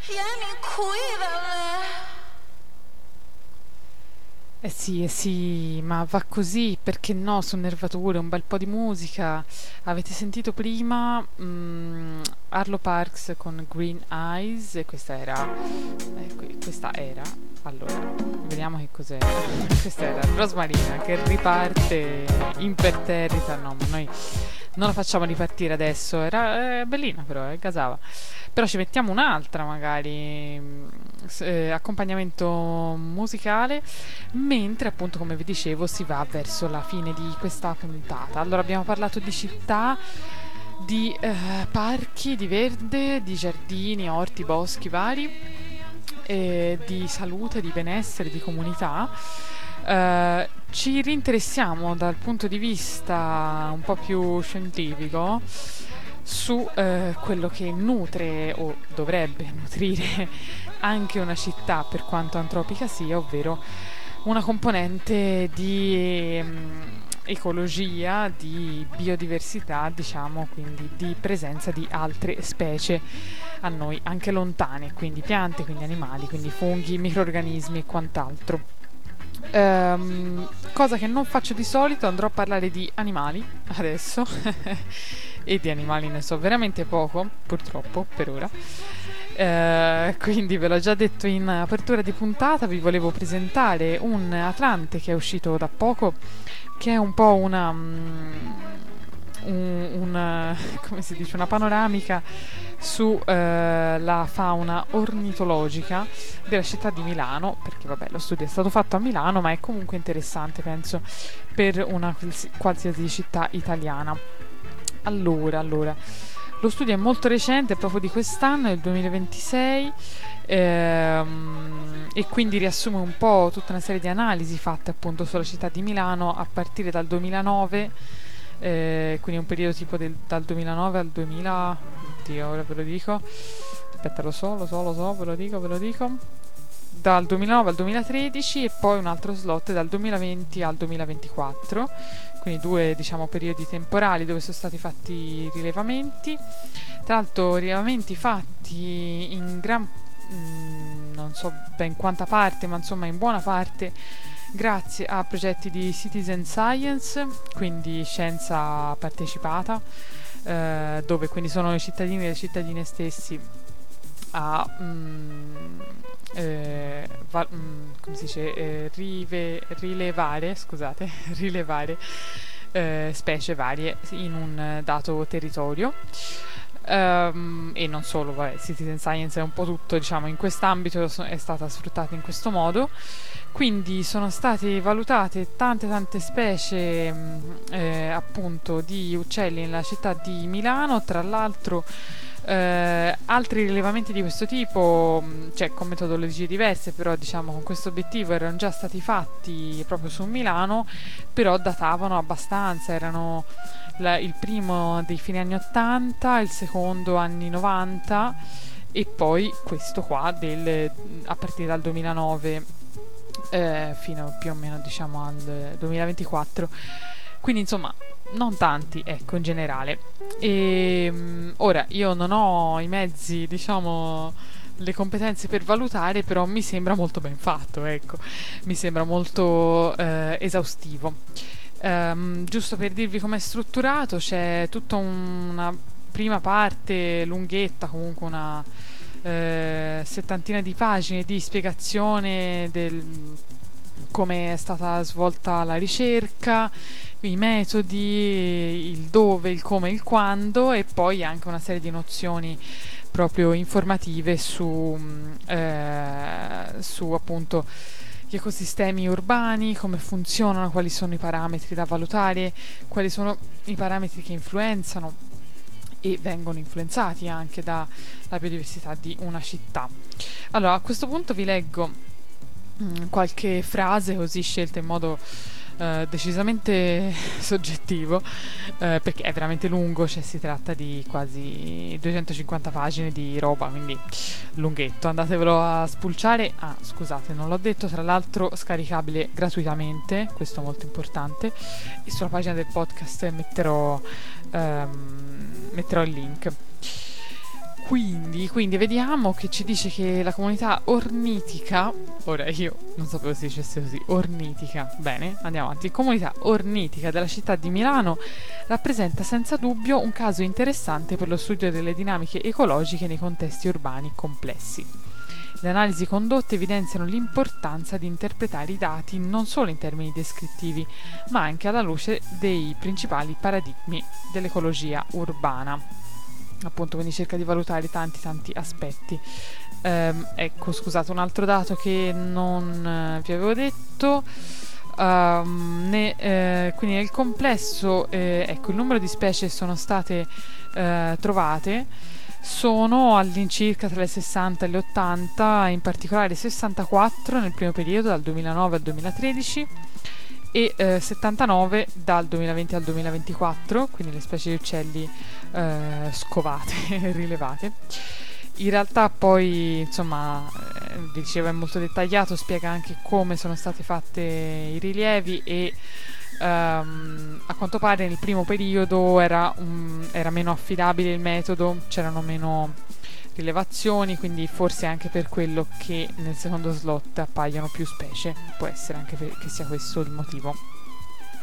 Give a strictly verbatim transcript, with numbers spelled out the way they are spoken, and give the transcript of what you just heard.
Tieni qui da me. Eh sì, eh sì, ma va così, perché no, su Nervature, un bel po' di musica. Avete sentito prima mm, Arlo Parks con Green Eyes e questa era, eh, qui- questa era, allora, vediamo che cos'era. Questa era Rosmarina che riparte imperterrita, no, ma noi non la facciamo ripartire adesso, era eh, bellina però, eh, gasava. Però ci mettiamo un'altra magari, mm, s- eh, accompagnamento musicale. Mentre appunto, come vi dicevo, si va verso la fine di questa puntata. Allora abbiamo parlato di città, di eh, parchi, di verde, di giardini, orti, boschi vari, e di salute, di benessere, di comunità. Eh, ci rinteressiamo dal punto di vista un po' più scientifico su eh, quello che nutre o dovrebbe nutrire anche una città per quanto antropica sia, ovvero una componente di ehm, ecologia, di biodiversità, diciamo, quindi di presenza di altre specie a noi anche lontane, quindi piante, quindi animali, quindi funghi, microrganismi e quant'altro. Ehm, cosa che non faccio di solito, andrò a parlare di animali adesso e di animali ne so veramente poco, purtroppo, per ora. Eh, quindi ve l'ho già detto in apertura di puntata, vi volevo presentare un Atlante che è uscito da poco, che è un po' una, mm, un- una, come si dice, una panoramica su eh, la fauna ornitologica della città di Milano, perché vabbè lo studio è stato fatto a Milano, ma è comunque interessante, penso, per una quals- qualsiasi città italiana. Allora, allora, lo studio è molto recente, è proprio di quest'anno, è il duemilaventisei, ehm, e quindi riassume un po' tutta una serie di analisi fatte appunto sulla città di Milano a partire dal duemilanove, eh, quindi un periodo tipo del- dal duemilanove al duemila, oddio, ora ve lo dico, aspetta, lo so, lo so, lo so, ve lo dico, ve lo dico, dal duemilanove al duemilatredici e poi un altro slot dal duemilaventi al duemilaventiquattro, quindi due diciamo periodi temporali dove sono stati fatti rilevamenti. Tra l'altro rilevamenti fatti in gran mm, non so ben quanta parte, ma insomma in buona parte grazie a progetti di citizen science, quindi scienza partecipata, eh, dove quindi sono i cittadini e le cittadine stessi a mm, eh, va- mm, come si dice, eh, rive- rilevare, scusate, rilevare eh, specie varie in un eh, dato territorio. Ehm, e non solo, vabbè, citizen science è un po' tutto, diciamo, in quest'ambito so- è stata sfruttata in questo modo. Quindi sono state valutate tante tante specie mh, eh, appunto di uccelli nella città di Milano, tra l'altro eh, altri rilevamenti di questo tipo, mh, cioè con metodologie diverse, però diciamo con questo obiettivo erano già stati fatti proprio su Milano, però datavano abbastanza, erano la- il primo dei fine anni ottanta, il secondo anni novanta e poi questo qua del, a partire dal duemilanove eh, fino più o meno diciamo al duemilaventiquattro, quindi insomma non tanti, ecco, in generale. E mh, ora io non ho i mezzi, diciamo, le competenze per valutare, però mi sembra molto ben fatto, ecco, mi sembra molto eh, esaustivo. Ehm, giusto per dirvi com'è strutturato, c'è tutta una prima parte lunghetta, comunque una eh, settantina di pagine di spiegazione del come è stata svolta la ricerca, i metodi, il dove, il come, il quando e poi anche una serie di nozioni proprio informative su, mh, eh, su appunto gli ecosistemi urbani, come funzionano, quali sono i parametri da valutare, quali sono i parametri che influenzano e vengono influenzati anche dalla biodiversità di una città. Allora, a questo punto vi leggo mm, qualche frase così scelta in modo eh, decisamente soggettivo, eh, perché è veramente lungo, cioè si tratta di quasi duecentocinquanta pagine di roba, quindi lunghetto, andatevelo a spulciare. Ah, scusate, non l'ho detto, tra l'altro scaricabile gratuitamente, questo è molto importante, e sulla pagina del podcast metterò, ehm, metterò il link. Quindi, quindi vediamo che ci dice che la comunità ornitica, ora io non sapevo si dicesse così, ornitica, bene, andiamo avanti, comunità ornitica della città di Milano rappresenta senza dubbio un caso interessante per lo studio delle dinamiche ecologiche nei contesti urbani complessi. Le analisi condotte evidenziano l'importanza di interpretare i dati non solo in termini descrittivi, ma anche alla luce dei principali paradigmi dell'ecologia urbana. Appunto, quindi cerca di valutare tanti tanti aspetti. Ehm, ecco, scusate, un altro dato che non eh, vi avevo detto. Um, ne, eh, quindi nel complesso, eh, ecco, il numero di specie sono state eh, trovate sono all'incirca tra le sessanta e le ottanta, in particolare sessantaquattro nel primo periodo dal duemilanove al duemilatredici e eh, settantanove dal duemilaventi al duemilaventiquattro, quindi le specie di uccelli eh, scovate, rilevate. In realtà poi, insomma, eh, vi dicevo, è molto dettagliato, spiega anche come sono state fatte i rilievi e Um, a quanto pare nel primo periodo era, um, era meno affidabile il metodo, c'erano meno rilevazioni, quindi forse anche per quello che nel secondo slot appaiono più specie, può essere anche per, che sia questo il motivo.